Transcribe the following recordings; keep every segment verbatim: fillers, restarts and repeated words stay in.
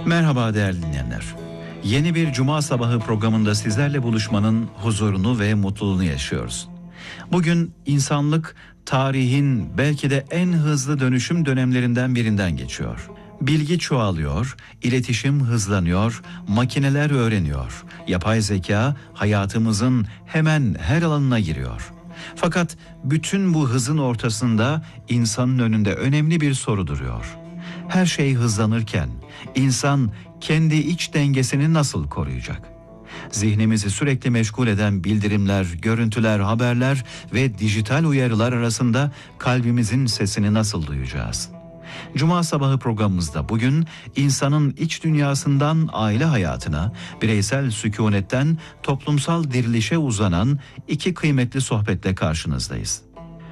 Merhaba değerli dinleyenler. Yeni bir Cuma sabahı programında sizlerle buluşmanın huzurunu ve mutluluğunu yaşıyoruz. Bugün insanlık tarihin belki de en hızlı dönüşüm dönemlerinden birinden geçiyor. Bilgi çoğalıyor, iletişim hızlanıyor, makineler öğreniyor. Yapay zeka hayatımızın hemen her alanına giriyor. Fakat bütün bu hızın ortasında insanın önünde önemli bir soru duruyor. Her şey hızlanırken insan kendi iç dengesini nasıl koruyacak? Zihnimizi sürekli meşgul eden bildirimler, görüntüler, haberler ve dijital uyarılar arasında kalbimizin sesini nasıl duyacağız? Cuma sabahı programımızda bugün insanın iç dünyasından aile hayatına, bireysel sükunetten toplumsal dirilişe uzanan iki kıymetli sohbetle karşınızdayız.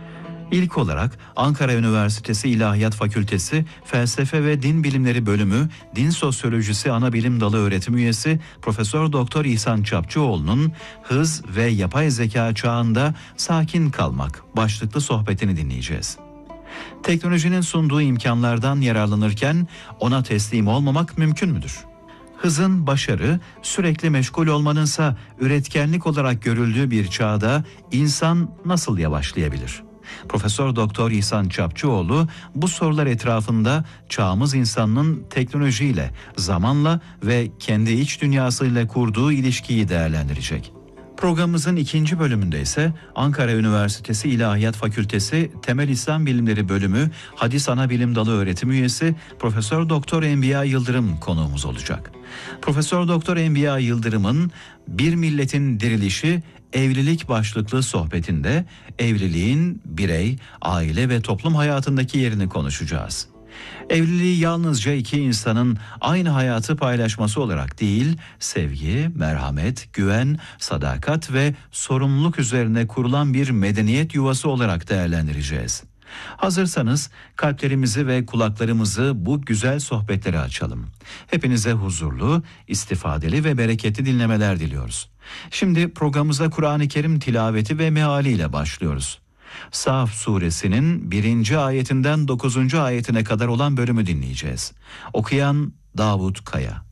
İlk olarak Ankara Üniversitesi İlahiyat Fakültesi Felsefe ve Din Bilimleri Bölümü Din Sosyolojisi Anabilim Dalı öğretim üyesi Profesör Doktor İhsan Çapçıoğlu'nun Hız ve Yapay Zeka Çağında Sakin Kalmak başlıklı sohbetini dinleyeceğiz. Teknolojinin sunduğu imkanlardan yararlanırken ona teslim olmamak mümkün müdür? Hızın başarı, sürekli meşgul olmanınsa üretkenlik olarak görüldüğü bir çağda insan nasıl yavaşlayabilir? Profesör Doktor İhsan Çapçıoğlu bu sorular etrafında çağımız insanının teknolojiyle, zamanla ve kendi iç dünyasıyla kurduğu ilişkiyi değerlendirecek. Programımızın ikinci bölümünde ise Ankara Üniversitesi İlahiyat Fakültesi Temel İslam Bilimleri Bölümü Hadis Anabilim Dalı öğretim üyesi Profesör Doktor Enbiya Yıldırım konuğumuz olacak. Profesör Doktor Enbiya Yıldırım'ın Bir Milletin Dirilişi Evlilik başlıklı sohbetinde evliliğin birey, aile ve toplum hayatındaki yerini konuşacağız. Evliliği yalnızca iki insanın aynı hayatı paylaşması olarak değil, sevgi, merhamet, güven, sadakat ve sorumluluk üzerine kurulan bir medeniyet yuvası olarak değerlendireceğiz. Hazırsanız kalplerimizi ve kulaklarımızı bu güzel sohbetlere açalım. Hepinize huzurlu, istifadeli ve bereketli dinlemeler diliyoruz. Şimdi programımıza Kur'an-ı Kerim tilaveti ve mealiyle başlıyoruz. Saf suresinin birinci ayetinden dokuzuncu ayetine kadar olan bölümü dinleyeceğiz. Okuyan Davut Kaya.